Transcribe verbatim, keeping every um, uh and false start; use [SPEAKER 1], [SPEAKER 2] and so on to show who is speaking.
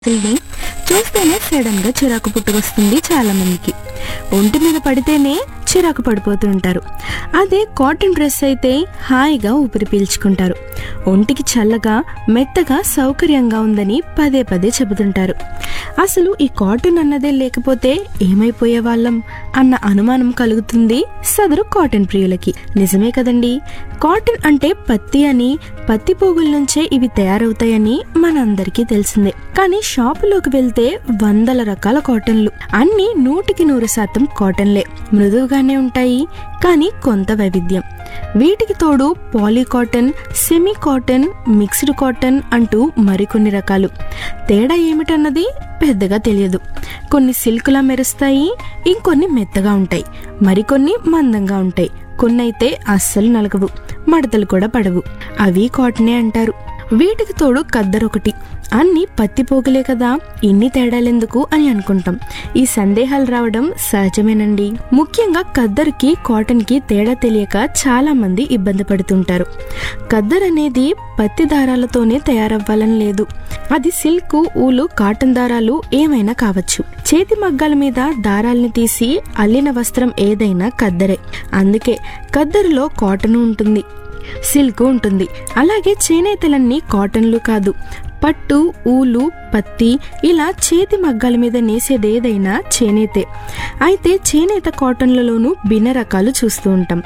[SPEAKER 1] ని చూస్తేనే సడన్ గా చిరాకు పుట్టుకొస్తుంది చాలా మందికి. ఒంటి మీద పడితేనే చిరాకు పడిపోతూ ఉంటారు. అదే కాటన్ డ్రెస్ అయితే హాయిగా ఊపిరి పీల్చుకుంటారు. ఒంటికి చల్లగా మెత్తగా సౌకర్యంగా ఉందని పదే పదే చెబుతుంటారు. అసలు ఈ కాటన్ అన్నదే లేకపోతే ఏమైపోయే వాళ్ళం అన్న అనుమానం కలుగుతుంది సదరు కాటన్ ప్రియులకి. నిజమే కదండి, కాటన్ అంటే పత్తి అని, పత్తి పోగుల నుంచే ఇవి తయారవుతాయని మనందరికీ తెలిసిందే. కానీ షాపులోకి వెళ్తే వందల రకాల కాటన్లు, అన్ని నూటికి నూరు శాతం కాటన్లే. మృదువుగానే ఉంటాయి, కానీ కొంత వైవిధ్యం. వీటికి తోడు poly cotton, semi cotton, mixed cotton అంటూ మరికొన్ని రకాలు. తేడా ఏమిటన్నది పెద్దగా తెలియదు. కొన్ని సిల్క్లా మెరుస్తాయి, ఇంకొన్ని మెత్తగా ఉంటాయి, మరికొన్ని మందంగా ఉంటాయి, కొన్నైతే అస్సలు నలగవు, మడతలు కూడా పడవు. అవి కాటనే అంటారు. వీటికి తోడు ఖద్దర్ ఒకటి. అన్ని పత్తి పోగులే కదా, ఇన్ని తేడాలెందుకు అని అనుకుంటాం. ఈ సందేహాలు రావడం సహజమేనండి. ముఖ్యంగా ఖద్దర్కి కాటన్ కి తేడా తెలియక చాలా మంది ఇబ్బంది పడుతుంటారు. ఖద్దర్ అనేది పత్తి దారాలతోనే తయారవ్వాలని లేదు. అది సిల్క్, ఊలు, కాటన్ దారాలు ఏమైనా కావచ్చు. చేతి మగ్గాల మీద దారాల్ని తీసి అల్లిన వస్త్రం ఏదైనా ఖద్దరే. అందుకే ఖద్దరులో కాటన్ ఉంటుంది, సిల్క్ ఉంటుంది. అలాగే చేనేతలన్నీ కాటన్లు కాదు, పట్టు, ఊలు, పత్తి ఇలా చేతి మగ్గాల మీద నేసేదేదైనా చేనేతే. అయితే చేనేత కాటన్లలోనూ భిన్న రకాలు చూస్తూ ఉంటాం.